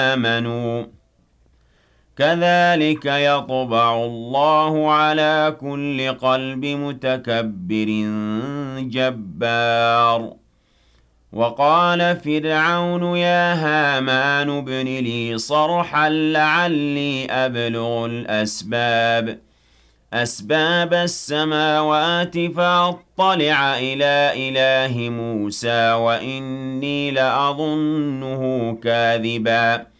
آمَنُوا كَذَلِكَ يَطْبَعُ اللَّهُ عَلَىٰ كُلِّ قَلْبِ مُتَكَبِّرٍ جَبَّارٍ وَقَالَ فِرْعَوْنُ يَا هَامَانُ ابْنِ لِي صَرْحًا لَّعَلِّي أَبْلُغُ أَسْبَابَ السَّمَاوَاتِ فَأَطَّلِعَ إِلَىٰ إِلَٰهِ مُوسَىٰ وَإِنِّي لَأَظُنُّهُ كَاذِبًا